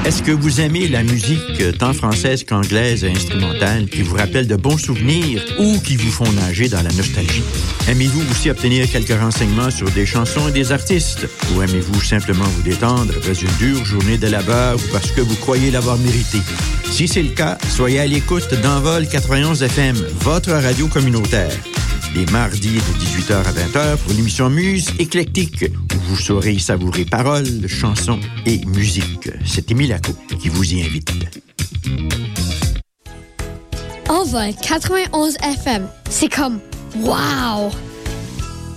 Est-ce que vous aimez la musique tant française qu'anglaise et instrumentale qui vous rappelle de bons souvenirs ou qui vous font nager dans la nostalgie? Aimez-vous aussi obtenir quelques renseignements sur des chansons et des artistes? Ou aimez-vous simplement vous détendre après une dure journée de labeur ou parce que vous croyez l'avoir mérité? Si c'est le cas, soyez à l'écoute d'Envol 91 FM, votre radio communautaire. Les mardis de 18h à 20h pour l'émission Muse éclectique, où vous saurez savourer paroles, chansons et musique. C'est Émile Laco qui vous y invite. Envol 91 FM, c'est comme wow!